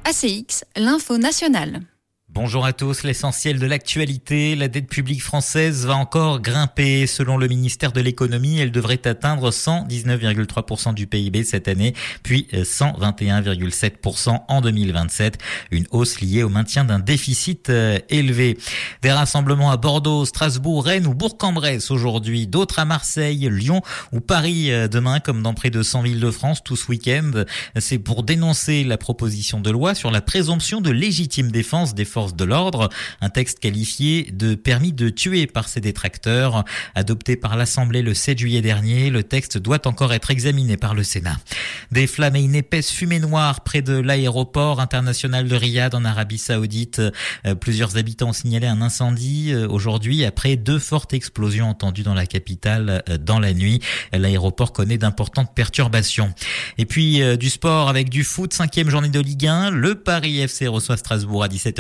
ACX, l'info nationale. Bonjour à tous, l'essentiel de l'actualité. La dette publique française va encore grimper. Selon le ministère de l'économie, elle devrait atteindre 119,3% du PIB cette année, puis 121,7% en 2027. Une hausse liée au maintien d'un déficit élevé. Des rassemblements à Bordeaux, Strasbourg, Rennes ou Bourg-en-Bresse aujourd'hui. D'autres à Marseille, Lyon ou Paris demain, comme dans près de 100 villes de France tout ce week-end. C'est pour dénoncer la proposition de loi sur la présomption de légitime défense des forces de l'ordre, un texte qualifié de permis de tuer par ses détracteurs. Adopté par l'Assemblée le 7 juillet dernier, le texte doit encore être examiné par le Sénat. Des flammes et une épaisse fumée noire près de l'aéroport international de Riyad en Arabie Saoudite. Plusieurs habitants ont signalé un incendie aujourd'hui après 2 fortes explosions entendues dans la capitale dans la nuit. L'aéroport connaît d'importantes perturbations. Et puis du sport avec du foot, 5e journée de Ligue 1. Le Paris FC reçoit Strasbourg à 17h.